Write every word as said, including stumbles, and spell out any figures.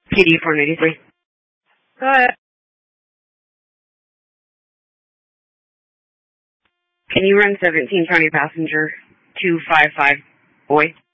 P D four ninety-three. Go ahead. Can you run seventeen County Passenger two five five, boy?